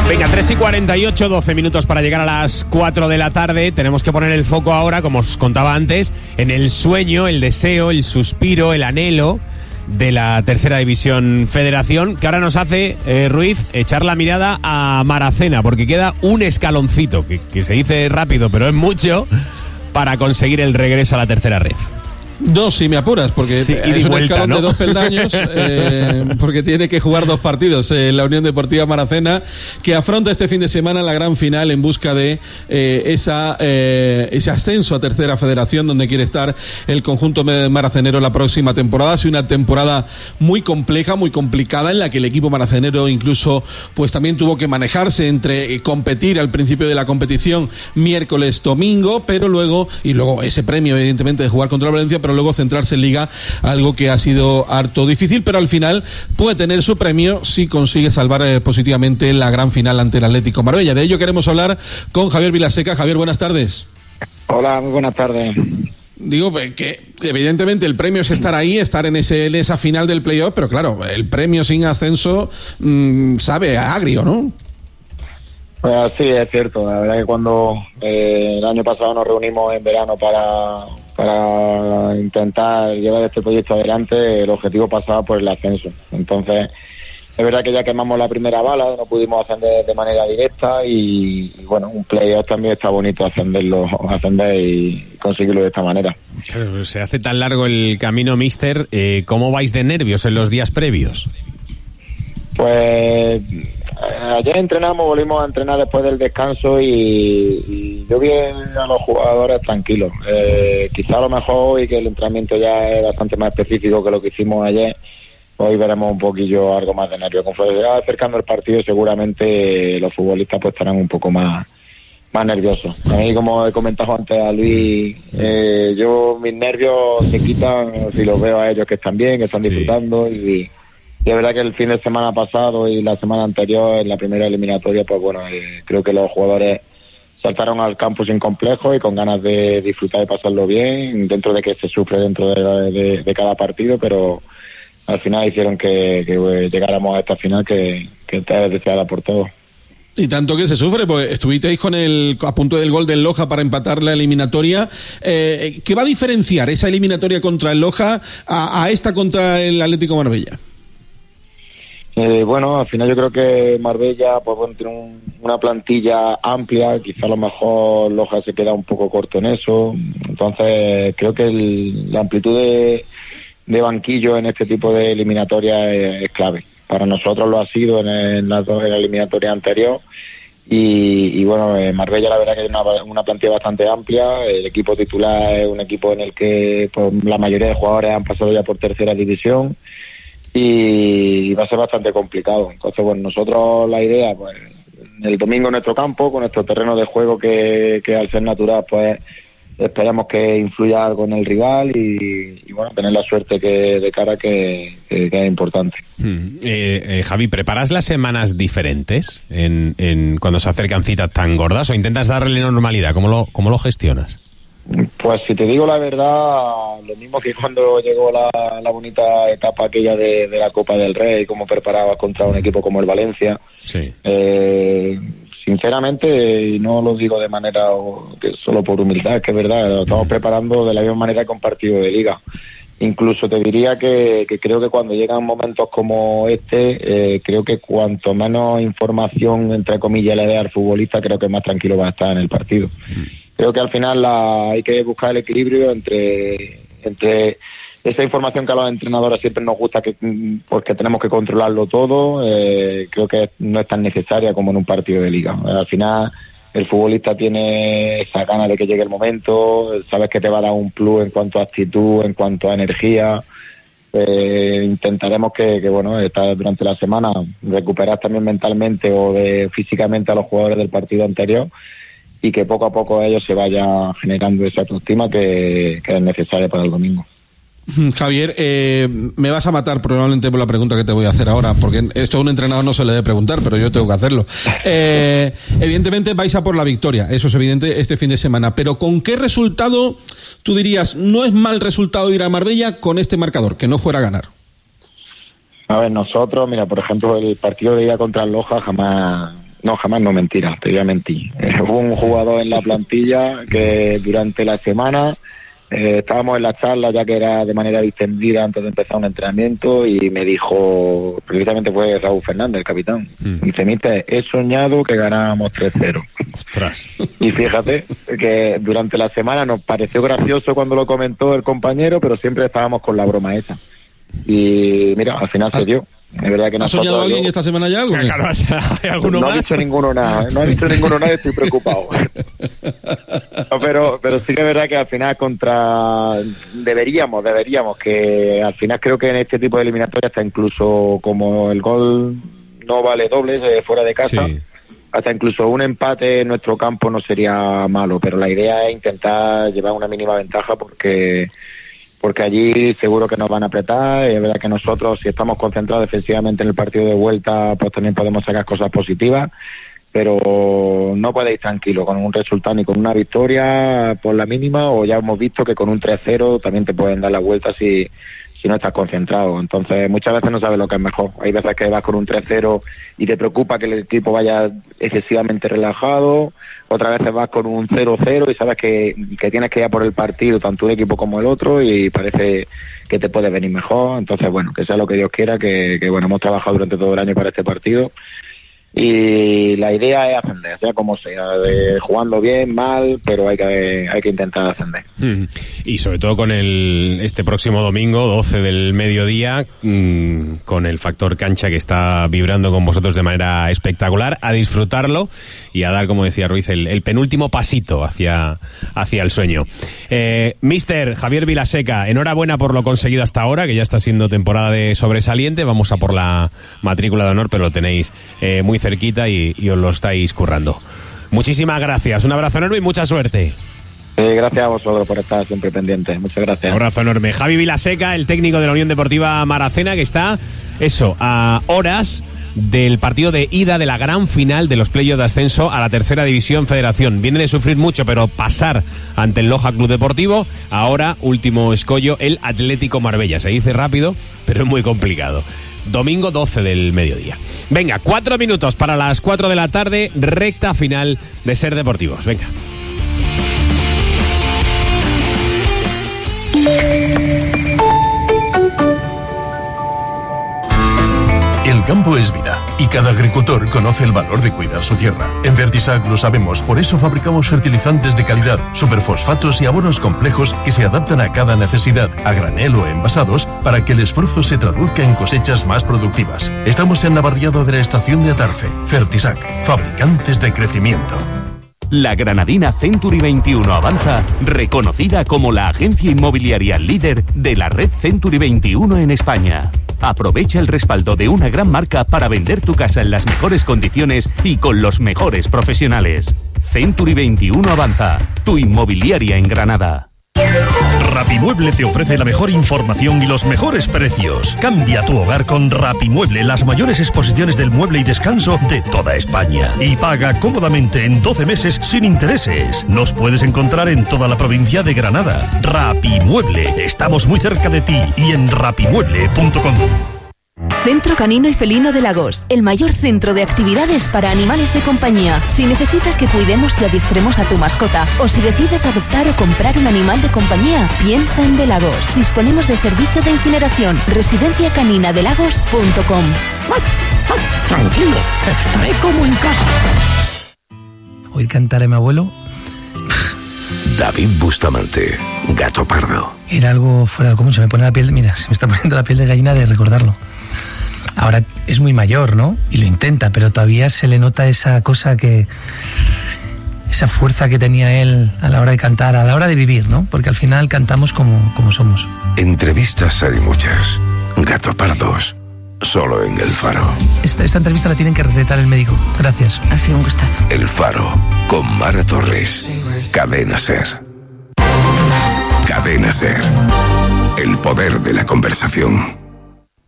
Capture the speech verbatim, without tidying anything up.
Venga, tres y cuarenta y ocho, doce minutos para llegar a las cuatro de la tarde. Tenemos que poner el foco ahora, como os contaba antes, en el sueño, el deseo, el suspiro, el anhelo de la Tercera División Federación, que ahora nos hace, eh, Ruiz, echar la mirada a Maracena, porque queda un escaloncito, que, que se dice rápido, pero es mucho, para conseguir el regreso a la tercera ref. Dos, si me apuras, porque sí, es un vuelta, escalón, ¿no?, de dos peldaños, eh, porque tiene que jugar dos partidos. Eh, la Unión Deportiva Maracena, que afronta este fin de semana la gran final en busca de eh, esa eh, ese ascenso a Tercera Federación, donde quiere estar el conjunto maracenero la próxima temporada. Ha sido una temporada muy compleja, muy complicada, en la que el equipo maracenero incluso pues también tuvo que manejarse entre eh, competir al principio de la competición miércoles, domingo, pero luego, y luego ese premio evidentemente de jugar contra el Valencia, pero luego centrarse en Liga, algo que ha sido harto difícil, pero al final puede tener su premio si consigue salvar eh, positivamente la gran final ante el Atlético Marbella. De ello queremos hablar con Javier Vilaseca. Javier, buenas tardes. Hola, muy buenas tardes. Digo que evidentemente el premio es estar ahí, estar en ese en esa final del playoff, pero claro, el premio sin ascenso mmm, sabe a agrio, ¿no? Pues sí, es cierto. La verdad que cuando eh, el año pasado nos reunimos en verano para para intentar llevar este proyecto adelante, el objetivo pasaba por el ascenso. Entonces, es verdad que ya quemamos la primera bala, no pudimos ascender de manera directa y, y bueno, un playoff también está bonito ascenderlo, ascender y conseguirlo de esta manera. Claro, se hace tan largo el camino, míster. Eh, ¿Cómo vais de nervios en los días previos? Pues ayer entrenamos, volvimos a entrenar después del descanso y, y yo vi a los jugadores tranquilos. Eh, quizá a lo mejor hoy, que el entrenamiento ya es bastante más específico que lo que hicimos ayer, hoy veremos un poquillo algo más de nervios. Conforme se va acercando el partido, seguramente los futbolistas pues estarán un poco más más nerviosos. A mí, como he comentado antes a Luis, eh, yo mis nervios se quitan si los veo a ellos que están bien, que están disfrutando. Sí. y Y es verdad que el fin de semana pasado y la semana anterior, en la primera eliminatoria, pues bueno, eh, creo que los jugadores saltaron al campo sin complejo y con ganas de disfrutar y pasarlo bien, dentro de que se sufre dentro de, de, de cada partido, pero al final hicieron que, que eh, llegáramos a esta final que, que está deseada por todos. Y tanto que se sufre, pues estuvisteis con el a punto del gol del Loja para empatar la eliminatoria. Eh, ¿Qué va a diferenciar esa eliminatoria contra el Loja a, a esta contra el Atlético Marbella? Eh, bueno, al final yo creo que Marbella pues bueno, tiene un, una plantilla amplia, quizá a lo mejor Loja se queda un poco corto en eso, entonces creo que el, la amplitud de, de banquillo en este tipo de eliminatoria es, es clave. Para nosotros lo ha sido en, en las dos en la eliminatoria anterior y, y bueno, en Marbella la verdad que hay una, una plantilla bastante amplia, el equipo titular es un equipo en el que pues, la mayoría de jugadores han pasado ya por tercera división y va a ser bastante complicado. Entonces, bueno, nosotros la idea, pues, el domingo en nuestro campo, con nuestro terreno de juego que, que al ser natural, pues, esperamos que influya algo en el rival y, y bueno, tener la suerte que de cara que, que, que es importante. Hmm. Eh, eh, Javi, ¿preparas las semanas diferentes en, en cuando se acercan citas tan gordas o intentas darle normalidad? ¿Cómo lo, cómo lo gestionas? Pues si te digo la verdad, lo mismo que cuando llegó la, la bonita etapa aquella de, de la Copa del Rey, cómo preparabas contra un equipo como el Valencia. Sí. Eh, sinceramente, y no lo digo de manera que solo por humildad, es que es verdad, lo estamos preparando de la misma manera que un partido de liga. Incluso te diría que, que creo que cuando llegan momentos como este, eh, creo que cuanto menos información, entre comillas, le dé al futbolista, creo que más tranquilo va a estar en el partido. Creo que al final la, hay que buscar el equilibrio entre entre esa información que a los entrenadores siempre nos gusta, que porque tenemos que controlarlo todo, eh, creo que no es tan necesaria como en un partido de liga. Al final el futbolista tiene esa gana de que llegue el momento, sabes que te va a dar un plus en cuanto a actitud, en cuanto a energía. Eh, intentaremos que, que bueno, esta, durante la semana recuperar también mentalmente o de físicamente a los jugadores del partido anterior y que poco a poco a ellos se vaya generando esa autoestima que, que es necesaria para el domingo. Javier, eh, me vas a matar probablemente por la pregunta que te voy a hacer ahora, porque esto a un entrenador no se le debe preguntar, pero yo tengo que hacerlo. Eh, evidentemente vais a por la victoria, eso es evidente, este fin de semana, pero ¿con qué resultado tú dirías, no es mal resultado ir a Marbella con este marcador, que no fuera a ganar? A ver, nosotros, mira, por ejemplo, el partido de ida contra el Loja jamás No, jamás, no, mentira, te voy a mentir. Eh, hubo un jugador en la plantilla que durante la semana eh, estábamos en la charla, ya que era de manera distendida antes de empezar un entrenamiento, y me dijo, precisamente fue Raúl Fernández, el capitán, mm. dice, mister, he soñado que ganábamos tres cero. Ostras. Y fíjate que durante la semana nos pareció gracioso cuando lo comentó el compañero, pero siempre estábamos con la broma esa. Y mira, al final se dio. Es verdad que ¿Ha soñado alguien esta semana ya algo? Claro, ¿hay alguno no más? No ha visto ninguno nada, no ha visto ninguno nada y estoy preocupado. No, pero, pero sí que es verdad que al final contra... Deberíamos, deberíamos, que al final creo que en este tipo de eliminatorias hasta incluso como el gol no vale dobles eh, fuera de casa, sí. Hasta incluso un empate en nuestro campo no sería malo, pero la idea es intentar llevar una mínima ventaja porque... porque allí seguro que nos van a apretar. Es verdad que nosotros, si estamos concentrados defensivamente en el partido de vuelta, pues también podemos sacar cosas positivas, pero no podéis tranquilo con un resultado ni con una victoria por la mínima, o ya hemos visto que con un tres cero también te pueden dar la vuelta si, si no estás concentrado. Entonces muchas veces no sabes lo que es mejor. Hay veces que vas con un tres cero y te preocupa que el equipo vaya excesivamente relajado, otras veces vas con un cero cero y sabes que, que tienes que ir a por el partido, tanto un equipo como el otro, y parece que te puede venir mejor. Entonces, bueno, que sea lo que Dios quiera, que, que bueno, hemos trabajado durante todo el año para este partido, y la idea es ascender, sea como sea, de, jugando bien, mal, pero hay que hay que intentar ascender. Mm. Y sobre todo con el este próximo domingo, doce del mediodía, mmm, con el factor cancha que está vibrando con vosotros de manera espectacular, a disfrutarlo y a dar, como decía Ruiz, el, el penúltimo pasito hacia, hacia el sueño. Eh, Mister Javier Vilaseca, enhorabuena por lo conseguido hasta ahora, que ya está siendo temporada de sobresaliente. Vamos a por la matrícula de honor, pero lo tenéis eh, muy cerquita y, y os lo estáis currando. Muchísimas gracias, un abrazo enorme y mucha suerte. Eh, gracias a vosotros por estar siempre pendientes, muchas gracias. Un abrazo enorme. Javi Vilaseca, el técnico de la Unión Deportiva Maracena, que está, eso, a horas del partido de ida de la gran final de los playoffs de ascenso a la tercera división Federación. Viene de sufrir mucho, pero pasar ante el Loja Club Deportivo. Ahora, último escollo, el Atlético Marbella. Se dice rápido, pero es muy complicado. Domingo doce del mediodía. Venga, cuatro minutos para las cuatro de la tarde, recta final de Ser Deportivos. Venga. El campo es vida y cada agricultor conoce el valor de cuidar su tierra. En Fertisac lo sabemos, por eso fabricamos fertilizantes de calidad, superfosfatos y abonos complejos que se adaptan a cada necesidad, a granel o envasados, para que el esfuerzo se traduzca en cosechas más productivas. Estamos en Navarriado de la estación de Atarfe. Fertisac, fabricantes de crecimiento. La granadina Century veintiuno Avanza, reconocida como la agencia inmobiliaria líder de la red Century veintiuno en España. Aprovecha el respaldo de una gran marca para vender tu casa en las mejores condiciones y con los mejores profesionales. Century veintiuno Avanza, tu inmobiliaria en Granada. Rapimueble te ofrece la mejor información y los mejores precios. Cambia tu hogar con Rapimueble, las mayores exposiciones del mueble y descanso de toda España. Y paga cómodamente en doce meses sin intereses. Nos puedes encontrar en toda la provincia de Granada. Rapimueble, estamos muy cerca de ti y en rapimueble punto com. Centro Canino y Felino de Lagos, el mayor centro de actividades para animales de compañía. Si necesitas que cuidemos y adiestremos a tu mascota, o si decides adoptar o comprar un animal de compañía, piensa en De Lagos. Disponemos de servicio de incineración. residencia canina de lagos punto com. Tranquilo, estaré como en casa. Oír cantar a mi abuelo. David Bustamante, Gato Pardo. Era algo fuera de común, se me pone la piel, mira, se me está poniendo la piel de gallina de recordarlo. Ahora es muy mayor, ¿no? Y lo intenta, pero todavía se le nota esa cosa que... esa fuerza que tenía él a la hora de cantar, a la hora de vivir, ¿no? Porque al final cantamos como, como somos. Entrevistas hay muchas. Gato Pardos, solo en El Faro. Esta, esta entrevista la tienen que recetar el médico. Gracias. Ha sido un gustazo. El Faro, con Mara Torres. Cadena Ser. Cadena Ser. El poder de la conversación.